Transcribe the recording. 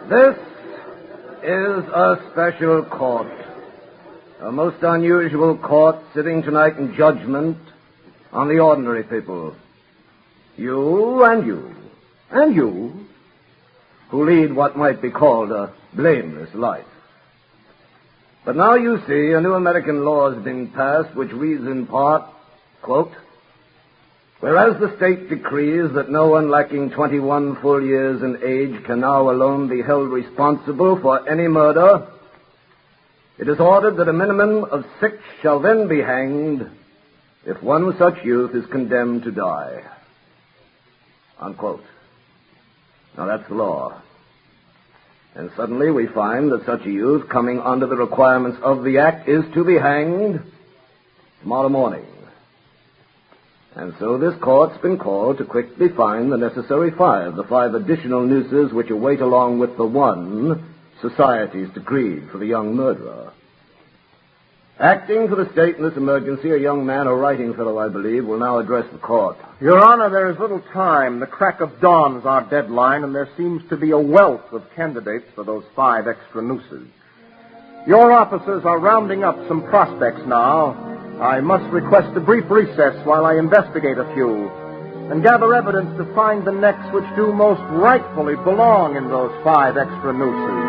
This is a special court. A most unusual court sitting tonight in judgment on the ordinary people. You and you, and you, who lead what might be called a blameless life. But now you see a new American law has been passed which reads in part, quote, "Whereas the state decrees that no one lacking 21 full years in age can now alone be held responsible for any murder, it is ordered that a minimum of 6 shall then be hanged if one such youth is condemned to die." Unquote. Now that's the law. And suddenly we find that such a youth, coming under the requirements of the act, is to be hanged tomorrow morning. And so this court's been called to quickly find the necessary 5, the 5 additional nooses which await along with the 1 society's decreed for the young murderer. Acting for the state in this emergency, a young man, a writing fellow, I believe, will now address the court. Your Honor, there is little time. The crack of dawn is our deadline, and there seems to be a wealth of candidates for those 5 extra nooses. Your officers are rounding up some prospects now. I must request a brief recess while I investigate a few and gather evidence to find the necks which do most rightfully belong in those 5 extra nooses.